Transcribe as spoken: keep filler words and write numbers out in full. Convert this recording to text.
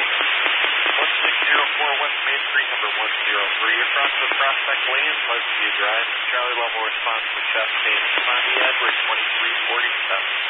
one six zero four West Main Street, number one zero three. Across the Prospect Lane, Pleasant View Drive. Charlie level response for chest pain. Responding Edward twenty-three forty-seven.